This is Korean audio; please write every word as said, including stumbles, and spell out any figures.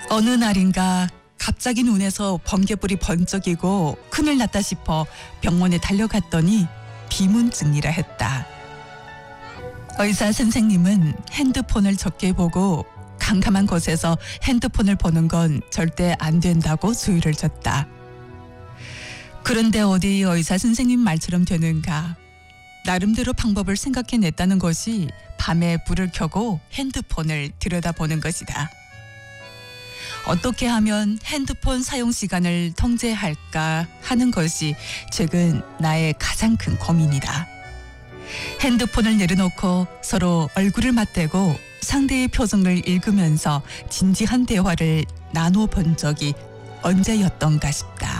어느 날인가 갑자기 눈에서 번개불이 번쩍이고 큰일 났다 싶어 병원에 달려갔더니 비문증이라 했다. 의사 선생님은 핸드폰을 적게 보고 캄캄한 곳에서 핸드폰을 보는 건 절대 안 된다고 주의를 줬다. 그런데 어디 의사 선생님 말처럼 되는가. 나름대로 방법을 생각해냈다는 것이 밤에 불을 켜고 핸드폰을 들여다보는 것이다. 어떻게 하면 핸드폰 사용 시간을 통제할까 하는 것이 최근 나의 가장 큰 고민이다. 핸드폰을 내려놓고 서로 얼굴을 맞대고 상대의 표정을 읽으면서 진지한 대화를 나눠본 적이 언제였던가 싶다.